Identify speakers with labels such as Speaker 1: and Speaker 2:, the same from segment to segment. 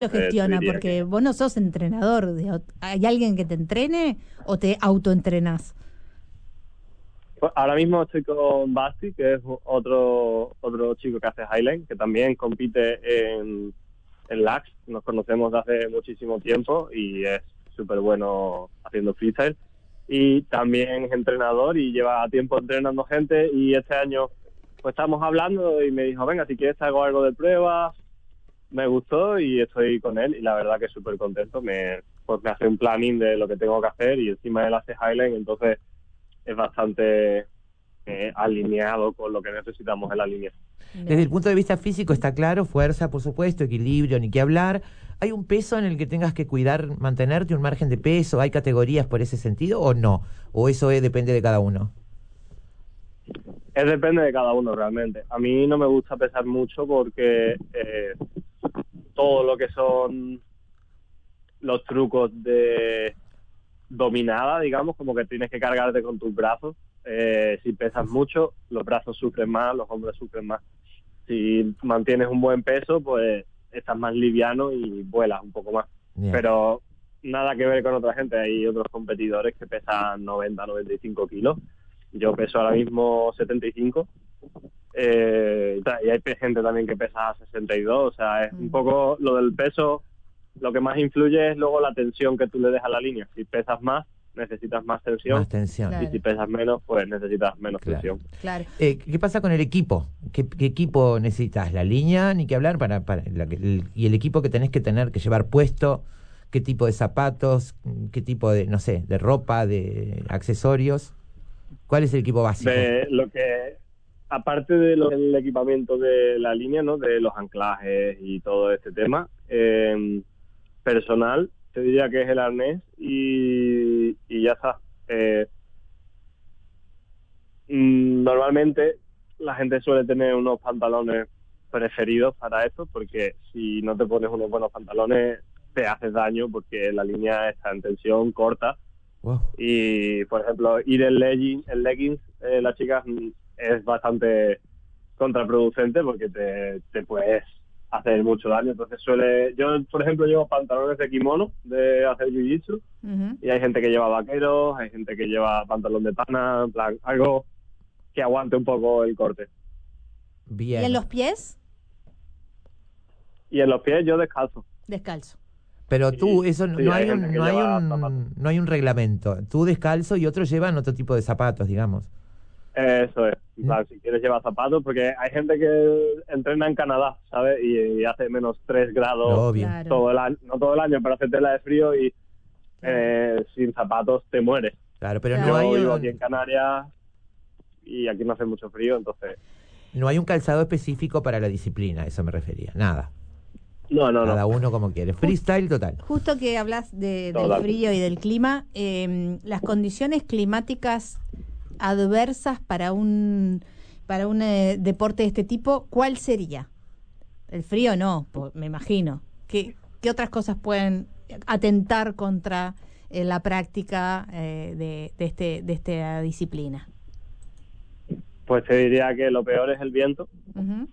Speaker 1: lo
Speaker 2: te
Speaker 1: gestiona?
Speaker 2: diría
Speaker 1: Porque vos no sos entrenador. ¿Hay alguien que te entrene o te autoentrenás?
Speaker 2: Pues ahora mismo estoy con Basti, que es otro chico que hace Highline, que también compite en LAX. Nos conocemos de hace muchísimo tiempo y es súper bueno haciendo freestyle. Y también es entrenador y lleva tiempo entrenando gente, y este año pues estamos hablando y me dijo, venga, si quieres te hago algo de pruebas. Me gustó y estoy con él, y la verdad que súper contento. Pues me hace un planning de lo que tengo que hacer, y encima él hace Highline, entonces es bastante alineado con lo que necesitamos en la línea.
Speaker 3: Desde el punto de vista físico está claro, fuerza, por supuesto, equilibrio, ni qué hablar. ¿Hay un peso en el que tengas que cuidar, mantenerte, un margen de peso? ¿Hay categorías por ese sentido o no? ¿O eso depende de cada uno?
Speaker 2: Depende de cada uno realmente. A mí no me gusta pesar mucho porque todo lo que son los trucos de dominada, digamos, como que tienes que cargarte con tus brazos. Si pesas mucho, los brazos sufren más, los hombros sufren más. Si mantienes un buen peso, pues estás más liviano y vuelas un poco más.
Speaker 3: Bien.
Speaker 2: Pero nada que ver con otra gente. Hay otros competidores que pesan 90, 95 kilos. Yo peso ahora mismo 75. Y hay gente también que pesa 62. O sea, es un poco lo del peso. Lo que más influye es luego la tensión que tú le des a la línea. Si pesas más, necesitas más tensión.
Speaker 3: Más tensión.
Speaker 1: Claro.
Speaker 2: Y si pesas menos, pues necesitas menos
Speaker 3: Claro.
Speaker 2: tensión.
Speaker 1: Claro.
Speaker 3: ¿Qué pasa con el equipo? ¿Qué equipo necesitas? ¿La línea? Ni que hablar. Y el equipo que tenés que tener que llevar puesto. ¿Qué tipo de zapatos? ¿Qué tipo de, no sé, de ropa, de accesorios? ¿Cuál es el equipo básico?
Speaker 2: Aparte de el equipamiento de la línea, ¿no? De los anclajes y todo este tema, personal, te diría que es el arnés y ya está. Normalmente la gente suele tener unos pantalones preferidos para esto, porque si no te pones unos buenos pantalones te haces daño, porque la línea está en tensión corta.
Speaker 3: Wow.
Speaker 2: Y por ejemplo, ir en leggings, las chicas, es bastante contraproducente, porque te puedes hacer mucho daño. Entonces yo por ejemplo llevo pantalones de kimono de hacer jiu-jitsu, y hay gente que lleva vaqueros, hay gente que lleva pantalón de pana, en plan, algo que aguante un poco el corte.
Speaker 3: Bien.
Speaker 1: ¿Y en los pies?
Speaker 2: Y en los pies yo descalzo.
Speaker 1: Descalzo.
Speaker 3: Pero tú, eso
Speaker 2: Sí, hay gente que lleva zapatos.
Speaker 3: no hay un reglamento. Tú descalzo y otros llevan otro tipo de zapatos, digamos.
Speaker 2: Eso es. En plan, si quieres llevar zapatos, porque hay gente que entrena en Canadá, ¿sabes? Y hace -3 grados
Speaker 3: Obvio.
Speaker 1: Claro.
Speaker 2: todo el año, no todo el año, pero hace tela de frío, y sin zapatos te mueres.
Speaker 3: Claro, pero
Speaker 1: Claro.
Speaker 3: no hay
Speaker 2: Yo vivo aquí en Canarias y aquí no hace mucho frío, entonces...
Speaker 3: no hay un calzado específico para la disciplina, eso me refería. Nada.
Speaker 2: No.
Speaker 3: Cada uno como quiere. Freestyle total.
Speaker 1: Justo que hablas del
Speaker 2: Total.
Speaker 1: frío y del clima, las condiciones climáticas adversas para un deporte de este tipo, ¿cuál sería? El frío no, me imagino. ¿Qué otras cosas pueden atentar contra la práctica de esta disciplina?
Speaker 2: Pues te diría que lo peor es el viento.
Speaker 1: Uh-huh.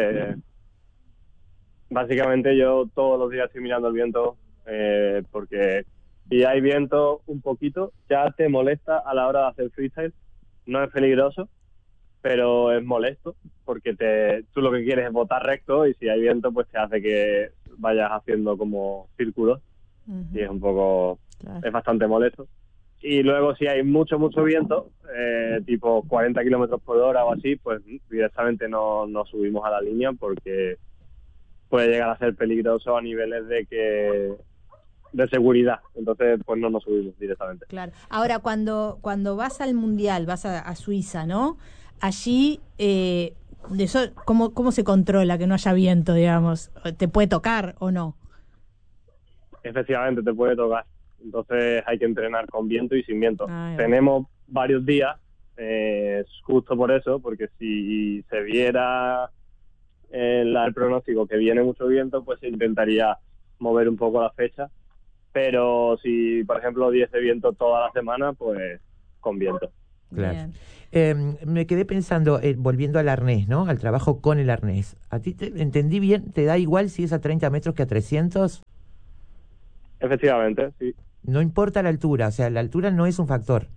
Speaker 2: Básicamente yo todos los días estoy mirando el viento, porque si hay viento un poquito ya te molesta a la hora de hacer freestyle. No es peligroso, pero es molesto, porque tú lo que quieres es botar recto, y si hay viento pues te hace que vayas haciendo como círculos.
Speaker 1: Uh-huh.
Speaker 2: Y es un poco,
Speaker 1: Claro.
Speaker 2: es bastante molesto. Y luego si hay mucho viento, tipo 40 kilómetros por hora o así, pues directamente no subimos a la línea, porque puede llegar a ser peligroso a niveles de seguridad. Entonces pues no nos subimos directamente.
Speaker 1: Claro. Ahora, cuando vas al Mundial, vas a Suiza, ¿no? Allí, de eso, ¿cómo se controla que no haya viento, digamos? ¿Te puede tocar o no?
Speaker 2: Efectivamente, te puede tocar. Entonces hay que entrenar con viento y sin viento.
Speaker 1: Ay,
Speaker 2: Tenemos varios días, justo por eso, porque si se viera el pronóstico que viene mucho viento, pues se intentaría mover un poco la fecha. Pero si, por ejemplo, diese viento toda la semana, pues con viento.
Speaker 3: Claro.
Speaker 1: Bien.
Speaker 3: Me quedé pensando, volviendo al arnés, ¿no? Al trabajo con el arnés. ¿A ti entendí bien? ¿Te da igual si es a 30 metros que a 300?
Speaker 2: Efectivamente, sí.
Speaker 3: No importa la altura, o sea, la altura no es un factor.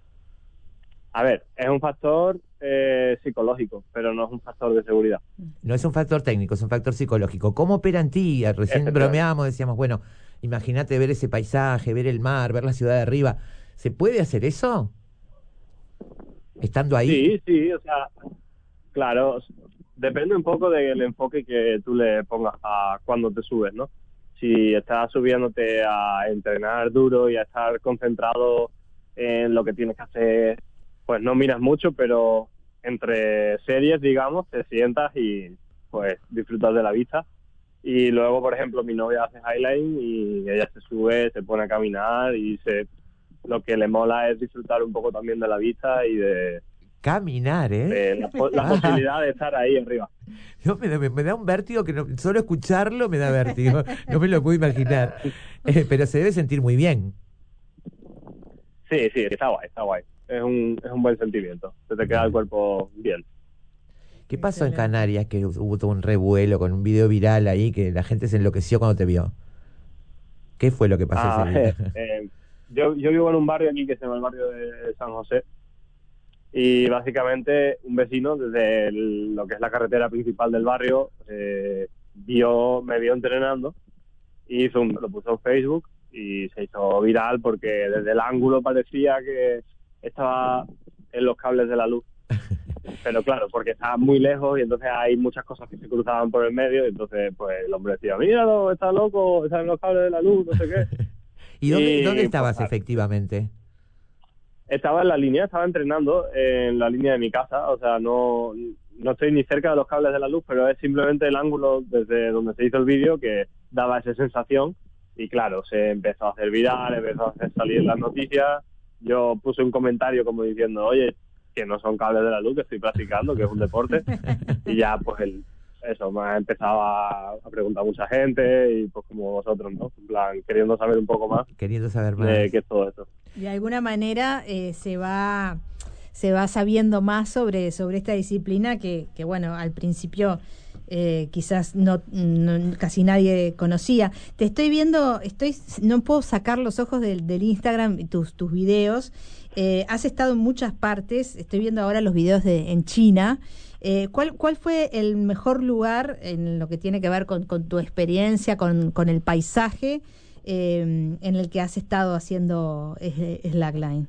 Speaker 2: A ver, es un factor psicológico, pero no es un factor de seguridad.
Speaker 3: No es un factor técnico, es un factor psicológico. ¿Cómo opera en ti? Recién
Speaker 2: Efectivamente.
Speaker 3: bromeábamos, decíamos, bueno, imagínate ver ese paisaje, ver el mar, ver la ciudad de arriba. ¿Se puede hacer eso? Estando ahí.
Speaker 2: Sí, sí, o sea, claro, depende un poco del enfoque que tú le pongas a cuando te subes, ¿no? Si estás subiéndote a entrenar duro y a estar concentrado en lo que tienes que hacer, pues no miras mucho, pero entre series, digamos, te sientas y pues disfrutas de la vista. Y luego, por ejemplo, mi novia hace highline y ella se sube, se pone a caminar y lo que le mola es disfrutar un poco también de la vista y de
Speaker 3: Caminar, ¿eh?
Speaker 2: la posibilidad de estar ahí arriba.
Speaker 3: No, me da un vértigo que solo escucharlo me da vértigo. No me lo puedo imaginar. Pero se debe sentir muy bien.
Speaker 2: Sí, sí, está guay, está guay. Es un buen sentimiento. Se te queda el cuerpo bien.
Speaker 3: ¿Qué pasó en
Speaker 1: Excelente.
Speaker 3: Canarias? Que hubo todo un revuelo con un video viral ahí que la gente se enloqueció cuando te vio. ¿Qué fue lo que pasó ese día?
Speaker 2: Yo vivo en un barrio aquí que se llama el barrio de San José. Y básicamente un vecino desde lo que es la carretera principal del barrio me vio entrenando y lo puso en Facebook y se hizo viral porque desde el ángulo parecía que estaba en los cables de la luz. Pero claro, porque estaba muy lejos y entonces hay muchas cosas que se cruzaban por el medio y entonces pues el hombre decía, míralo, está loco, está en los cables de la luz, no sé qué.
Speaker 3: ¿Y dónde
Speaker 2: Pues,
Speaker 3: estabas
Speaker 2: claro,
Speaker 3: efectivamente?
Speaker 2: estaba en la línea, estaba entrenando en la línea de mi casa, o sea, no estoy ni cerca de los cables de la luz, pero es simplemente el ángulo desde donde se hizo el vídeo que daba esa sensación y claro, se empezó a hacer viral, empezó a hacer salir en las noticias. Yo puse un comentario como diciendo, oye, que no son cables de la luz, que estoy practicando, que es un deporte, y ya pues eso, me ha empezado a preguntar mucha gente y pues como vosotros, ¿no? En plan, queriendo saber un poco más
Speaker 3: Queriendo saber más.
Speaker 2: de qué es todo esto.
Speaker 1: De alguna manera se va sabiendo más sobre esta disciplina que bueno, al principio quizás no casi nadie conocía. Te estoy viendo, no puedo sacar los ojos del Instagram, tus videos. Has estado en muchas partes, estoy viendo ahora los videos en China. ¿Cuál fue el mejor lugar en lo que tiene que ver con tu experiencia, con el paisaje en el que has estado haciendo slackline?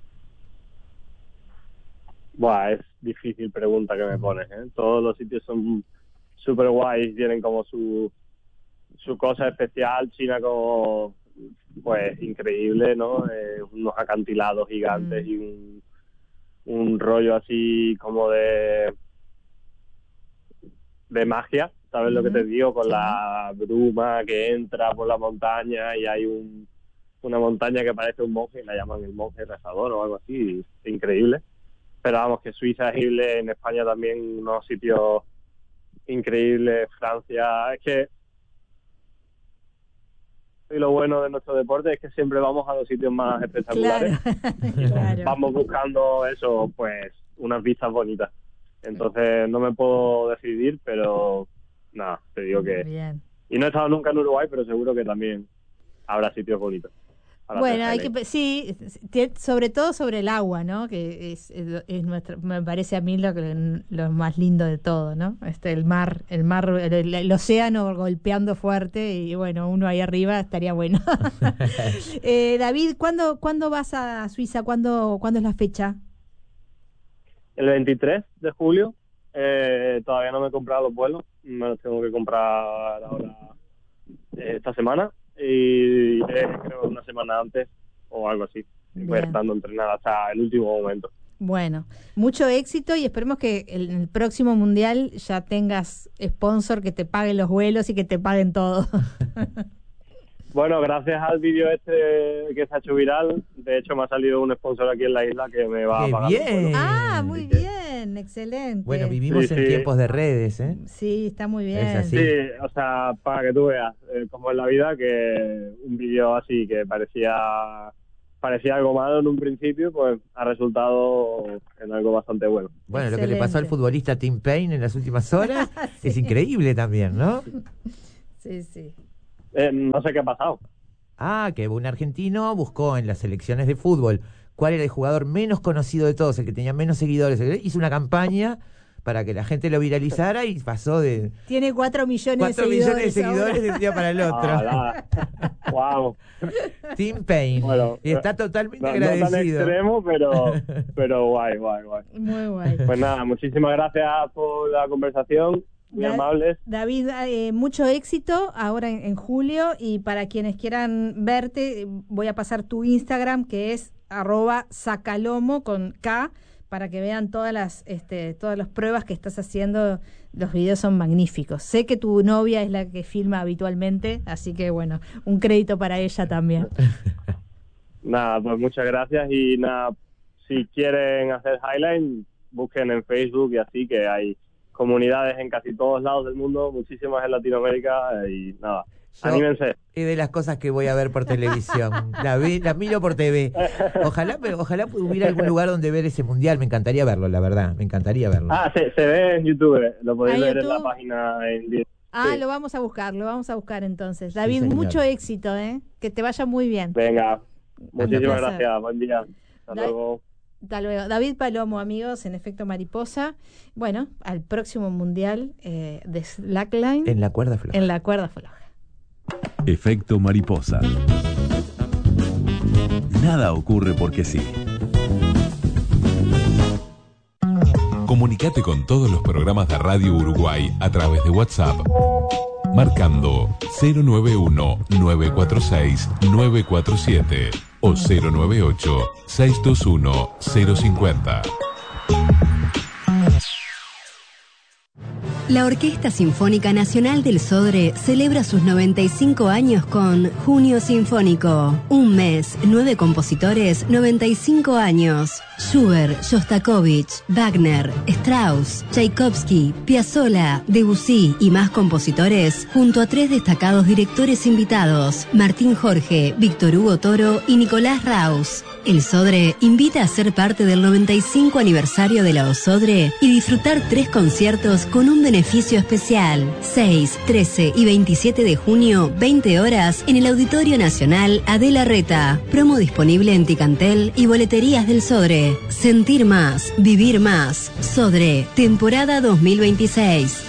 Speaker 2: Buah, es difícil pregunta que me pones, ¿eh? Todos los sitios son súper guays, tienen como su cosa especial. China como, pues, increíble, ¿no? Unos acantilados gigantes y un rollo así como de magia, ¿sabes lo que te digo? Con la bruma que entra por la montaña y hay una montaña que parece un monje, la llaman el monje rezador o algo así, es increíble. Pero vamos, que Suiza es increíble, en España también unos sitios increíbles, Francia, es que y lo bueno de nuestro deporte es que siempre vamos a los sitios más espectaculares.
Speaker 1: Claro.
Speaker 2: Vamos buscando eso, pues, unas vistas bonitas. Entonces no me puedo decidir, pero nada, te digo que...
Speaker 1: Bien.
Speaker 2: Y no he estado nunca en Uruguay, pero seguro que también habrá sitios bonitos.
Speaker 1: Bueno, sí, sobre todo sobre el agua, ¿no? Que es me parece a mí lo más lindo de todo, ¿no? El mar, el océano golpeando fuerte y bueno, uno ahí arriba estaría bueno. David, ¿cuándo vas a Suiza? ¿Cuándo es la fecha?
Speaker 2: El 23 de julio. Todavía no me he comprado los vuelos, me los tengo que comprar ahora esta semana. Y creo una semana antes o algo así. Voy estando entrenada hasta el último momento.
Speaker 1: Bueno, mucho éxito y esperemos que en el próximo mundial ya tengas sponsor que te paguen los vuelos y que te paguen todo.
Speaker 2: Bueno, gracias al vídeo que se ha hecho viral, de hecho me ha salido un sponsor aquí en la isla que me va a pagar.
Speaker 3: Bien.
Speaker 1: Ah, muy bien, excelente.
Speaker 3: Bueno, vivimos en tiempos de redes, ¿eh?
Speaker 1: Sí, está muy bien.
Speaker 3: Es así.
Speaker 2: Sí, o sea, para que tú veas, como en la vida, que un vídeo así que parecía parecía algo malo en un principio, pues ha resultado en algo bastante bueno.
Speaker 3: Bueno, lo que le pasó al futbolista Tim Payne en las últimas horas
Speaker 1: Sí.
Speaker 3: es increíble también, ¿no?
Speaker 1: Sí, sí.
Speaker 2: No sé qué ha pasado.
Speaker 3: Que un argentino buscó en las selecciones de fútbol cuál era el jugador menos conocido de todos, el que tenía menos seguidores. Hizo una campaña para que la gente lo viralizara y pasó de
Speaker 1: Tiene 4 millones
Speaker 3: 4 millones de seguidores
Speaker 1: ahora.
Speaker 3: de un día para el otro.
Speaker 2: Wow.
Speaker 3: Tim Payne.
Speaker 2: Bueno,
Speaker 3: y está totalmente
Speaker 2: no tan
Speaker 3: agradecido.
Speaker 2: extremo, pero guay.
Speaker 1: Muy guay.
Speaker 2: Pues nada, muchísimas gracias por la conversación. Muy amables.
Speaker 1: David, mucho éxito ahora en julio, y para quienes quieran verte, voy a pasar tu Instagram, que es @sacalomo con K, para que vean todas las pruebas que estás haciendo. Los videos son magníficos. Sé que tu novia es la que filma habitualmente, así que bueno, un crédito para ella también.
Speaker 2: Nada, pues muchas gracias, y nada, si quieren hacer highline, busquen en Facebook y así, que hay comunidades en casi todos lados del mundo, muchísimas en Latinoamérica, y nada, anímense.
Speaker 3: Es de las cosas que voy a ver por televisión. La miro por TV. Ojalá hubiera algún lugar donde ver ese mundial. Me encantaría verlo, la verdad. Me encantaría verlo.
Speaker 2: Se ve en YouTube. Lo podéis ver
Speaker 1: YouTube?
Speaker 2: en la página en directo. Sí.
Speaker 1: Lo vamos a buscar entonces. David,
Speaker 3: señor.
Speaker 1: mucho éxito, que te vaya muy bien.
Speaker 2: Venga, muchísimas
Speaker 1: placer.
Speaker 2: gracias. Buen día. Hasta luego.
Speaker 1: Hasta luego. David Palomo, amigos, en Efecto Mariposa. Bueno, al próximo mundial de slackline.
Speaker 3: En la cuerda floja.
Speaker 1: En la cuerda floja.
Speaker 4: Efecto mariposa. Nada ocurre porque sí. Comunicate con todos los programas de Radio Uruguay a través de WhatsApp, marcando 091-946-947 o 098-621-050.
Speaker 5: La Orquesta Sinfónica Nacional del Sodre celebra sus 95 años con Junio Sinfónico. Un mes, 9 compositores, 95 años. Schubert, Shostakovich, Wagner, Strauss, Tchaikovsky, Piazzolla, Debussy y más compositores, junto a 3 destacados directores invitados, Martín Jorge, Víctor Hugo Toro y Nicolás Raus. El Sodre invita a ser parte del 95 aniversario de la OSODRE y disfrutar 3 conciertos con un beneficio especial. 6, 13 y 27 de junio, 20 horas, en el Auditorio Nacional Adela Reta. Promo disponible en Ticantel y boleterías del Sodre. Sentir más, vivir más. Sodre, temporada 2026.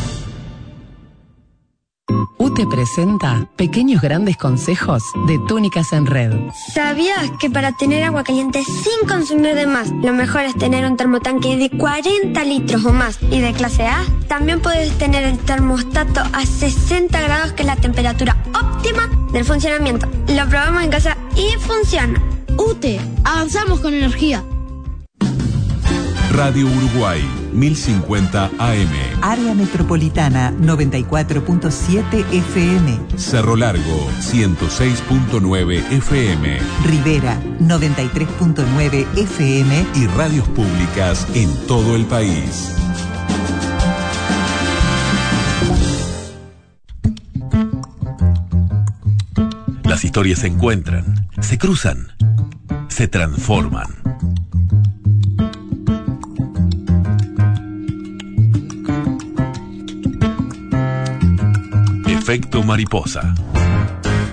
Speaker 6: UTE presenta Pequeños Grandes Consejos de Túnicas en Red.
Speaker 7: ¿Sabías que para tener agua caliente sin consumir de más, lo mejor es tener un termotanque de 40 litros o más y de clase A? También puedes tener el termostato a 60 grados, que es la temperatura óptima del funcionamiento. Lo probamos en casa y funciona.
Speaker 8: UTE, avanzamos con energía.
Speaker 4: Radio Uruguay, 1050 AM.
Speaker 9: Área Metropolitana, 94.7 FM.
Speaker 4: Cerro Largo, 106.9 FM.
Speaker 9: Rivera, 93.9 FM.
Speaker 4: Y radios públicas en todo el país. Las historias se encuentran, se cruzan, se transforman. Efecto mariposa.